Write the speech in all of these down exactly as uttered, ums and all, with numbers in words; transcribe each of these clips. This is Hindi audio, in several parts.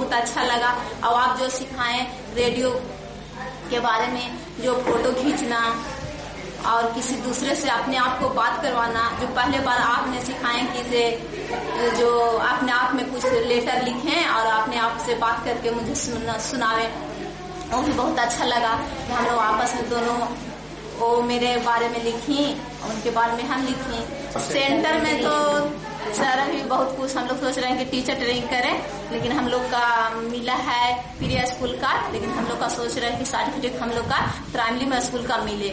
बहुत अच्छा लगा। और आप जो सिखाएं रेडियो के बारे में, जो फोटो खींचना और किसी दूसरे से अपने आप को बात करवाना, जो पहले बार आपने सिखाएं कि से जो अपने आप में कुछ लेटर लिखें और अपने आप से बात करके मुझे सुनावे, वो भी बहुत अच्छा लगा। हम लोग आपस में दोनों वो मेरे बारे में लिखी, उनके बारे में हम लिखी। सेंटर में तो सर अभी बहुत कुछ हम लोग सोच रहे हैं कि टीचर ट्रेनिंग करें, लेकिन हम लोग का मिला है प्रिया स्कूल का, लेकिन हम लोग का सोच रहे हैं कि सर्टिफिकेट हम लोग का प्राइमरी में स्कूल का मिले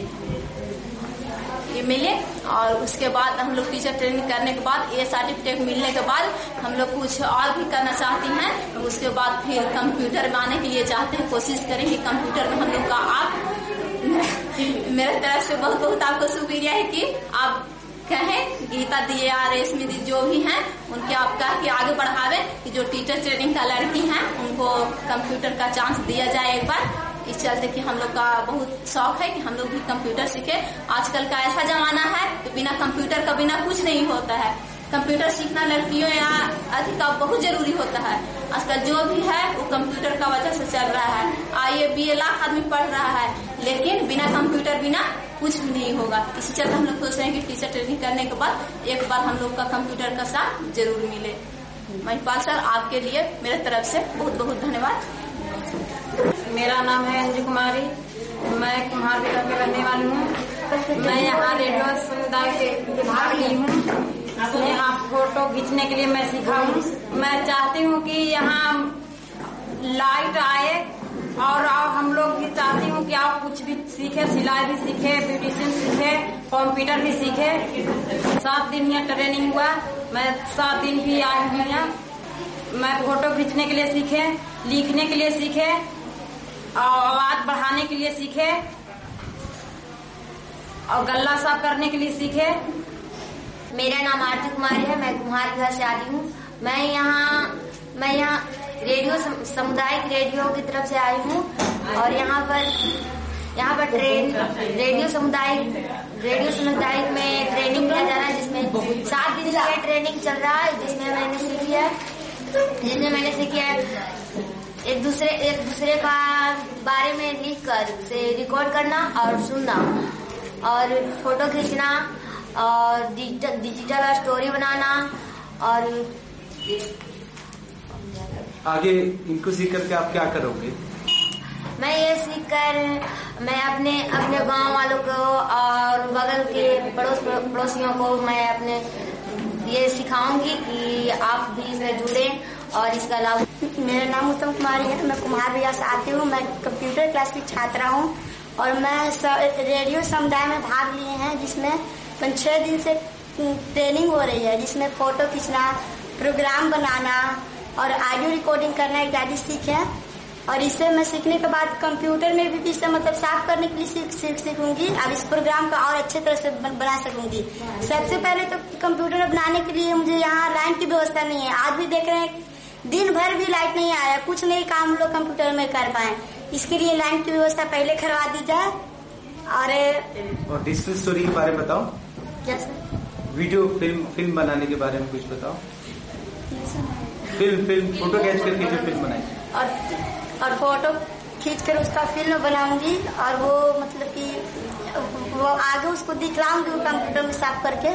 ये मिले और उसके बाद हम लोग टीचर ट्रेनिंग करने के बाद ये सर्टिफिकेट मिलने के बाद हम लोग कुछ और भी करना चाहती हैं। उसके बाद फिर कंप्यूटर में आने के लिए चाहते हैं, कोशिश करेंगे कंप्यूटर में हम लोग का। आप मेरे तरफ से बहुत बहुत आपको शुक्रिया है कि आप कहें गीता दी या रेशमी दी जो भी हैं उनके आप कह के आगे बढ़ावे कि जो टीचर ट्रेनिंग का लड़की हैं उनको कंप्यूटर का चांस दिया जाए एक बार। इस चलते कि हम लोग का बहुत शौक है कि हम लोग भी कंप्यूटर सीखे। आजकल का ऐसा जमाना है कि बिना कंप्यूटर का बिना कुछ नहीं होता है। कंप्यूटर सीखना लड़कियों या अधिक बहुत जरूरी होता है। आजकल जो भी है वो कंप्यूटर का वजह से चल रहा है। आईए बी ए लाख आदमी पढ़ रहा है, लेकिन बिना कंप्यूटर बिना कुछ भी नहीं होगा। इसी चलते हम लोग सोच रहे हैं कि टीचर ट्रेनिंग करने के बाद एक बार हम लोग का कंप्यूटर का साथ जरूर मिले। महिपाल सर, आपके लिए मेरे तरफ से बहुत बहुत धन्यवाद। मेरा नाम है अंजू कुमारी, मैं कुम्हार बेटा के रहने वाली हूँ। मैं यहाँ रेडियो समुदाय के भाग ली हूँ। यहाँ फोटो खींचने के लिए मैं सीखा हूँ। मैं चाहती हूँ कि यहाँ लाइट आए और हम लोग भी चाहती हूँ कि आप कुछ भी सीखे, सिलाई भी सीखे, ब्यूटिशियन सीखे, कंप्यूटर भी सीखे। सात दिन यहाँ ट्रेनिंग हुआ, मैं सात दिन भी आई हूँ यहाँ। मैं फोटो खींचने के लिए सीखे, लिखने के लिए सीखे, आवाज बढ़ाने के लिए सीखे और गल्ला साफ करने के लिए सीखे। मेरा नाम आरती कुमारी है, मैं कुम्हार घर से आती हूँ। मैं यहाँ मैं यहाँ रेडियो सामुदायिक रेडियो की तरफ से आई हूँ और यहाँ पर यहाँ पर ट्रेन रेडियो सामुदायिक रेडियो सामुदायिक में ट्रेनिंग किया जा रहा है, जिसमें सात दिन का ट्रेनिंग चल रहा है, जिसमें मैंने सीखी है जिसमें मैंने सीखी है एक दूसरे एक दूसरे का बारे में लिखकर से रिकॉर्ड करना और सुनना और फोटो खींचना और डिजिटल डिजिटल स्टोरी बनाना। और आगे इनको सीख करके आप क्या करोगे? मैं ये सीख कर मैं अपने अपने गांव वालों को और बगल के पड़ोस पड़ोसियों को मैं अपने ये सिखाऊंगी कि आप भी इसमें जुड़े और इसका लाभ। मेरा नाम उत्तम कुमारी है, मैं कुम्हार भैया से आती हूँ। मैं कंप्यूटर क्लास की छात्रा हूँ और मैं रेडियो समुदाय में भाग लिए हैं, जिसमें पाँच छह दिन से ट्रेनिंग हो रही है, जिसमें फोटो खींचना, प्रोग्राम बनाना और ऑडियो रिकॉर्डिंग करना इत्यादि सीखे। और इसे मैं सीखने के बाद कंप्यूटर में भी इसे मतलब साफ करने के लिए सीख सीख सीखूंगी और इस प्रोग्राम का और अच्छे तरह से बना सकूंगी। सबसे पहले तो कंप्यूटर बनाने के लिए मुझे यहाँ लाइन की व्यवस्था नहीं है। आज भी देख रहे हैं दिन भर भी लाइट नहीं आया, कुछ नहीं काम लोग कंप्यूटर में कर पाए। इसके लिए लाइन की व्यवस्था पहले करवा दी जाए। और और डिजिटल स्टोरी के बारे में बताओ। क्या सर? वीडियो फिल्म फिल्म बनाने के बारे में कुछ बताओ। फिल्म फिल्म फोटो कैच करके जो फिल्म बनाई और और फोटो खींच कर उसका फिल्म बनाऊंगी और वो मतलब कि वो आगे उसको दिखलाऊंगी कंप्यूटर में साफ करके।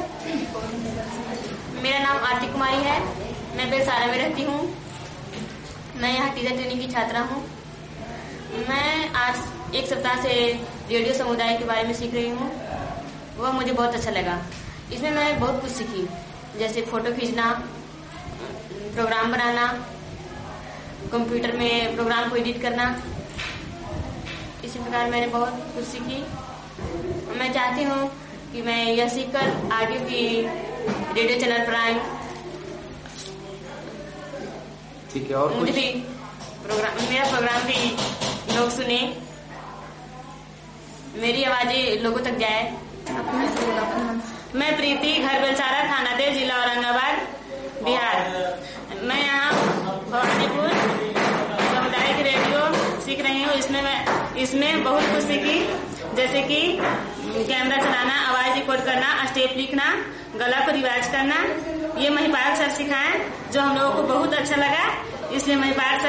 मेरा नाम आरती कुमारी है, मैं बेलसारा में रहती हूँ। मैं यहाँ टीचर ट्रेनिंग की छात्रा हूँ। मैं आज एक सप्ताह से रेडियो समुदाय के बारे में सीख रही हूँ। वह मुझे बहुत अच्छा लगा। इसमें मैं बहुत कुछ सीखी, जैसे फोटो खींचना, प्रोग्राम बनाना, कंप्यूटर में प्रोग्राम को एडिट करना। इसी प्रकार मैंने बहुत कुछ सीखी। मैं चाहती हूँ कि मैं यह सीखकर आगे भी रेडियो चैनल पर आए। ठीक है, और मुझे कुछ? भी प्रोग्राम मेरा प्रोग्राम भी लोग सुने, मेरी आवाज़ें लोगों तक जाए। मैं प्रीति, घर बेलसारा, थाना देव, जिला औरंगाबाद, बिहार। मैं यहाँ भवानीपुर सामुदायिक रेडियो सीख रही हूँ। इसमें मैं इसमें बहुत कुछ सीखी, जैसे कि कैमरा चलाना, आवाज रिकॉर्ड करना, स्टेप लिखना, गला को रिवाज करना। ये महिपाल सर सिखाए, जो हम लोगों को बहुत अच्छा लगा, इसलिए महिपाल सर